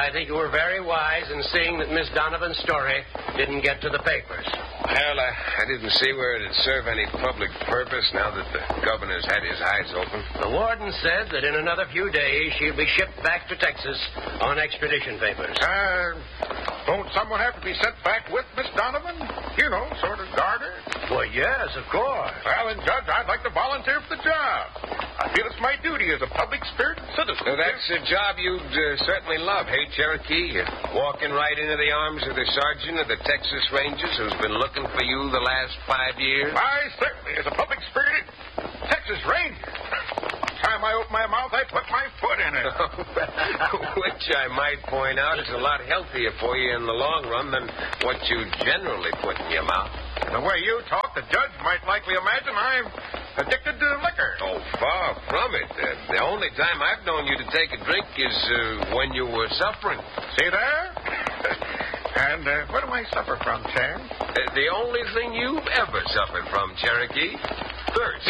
I think you were very wise in seeing that Miss Donovan's story didn't get to the papers. Well, I didn't see where it'd serve any public purpose now that the governor's had his eyes open. The warden said that in another few days she'll be shipped back to Texas on extradition papers. Don't someone have to be sent back with Miss Donovan? You know, sort of guard her? Well, yes, of course. Well, then, Judge, I'd like to volunteer for the job. I feel it's my duty as a public-spirited citizen. So that's a job you'd certainly love, hey, Cherokee? Walking right into the arms of the sergeant of the Texas Rangers who's been looking for you the last 5 years? Why, certainly, as a public-spirited Texas Ranger. Time I open my mouth, I put my foot in it. Which I might point out is a lot healthier for you in the long run than what you generally put in your mouth. The way you talk, the judge might likely imagine I'm addicted to liquor. Oh, far from it. The only time I've known you to take a drink is when you were suffering. See there? And what do I suffer from, Sam? The only thing you've ever suffered from, Cherokee. Thirst.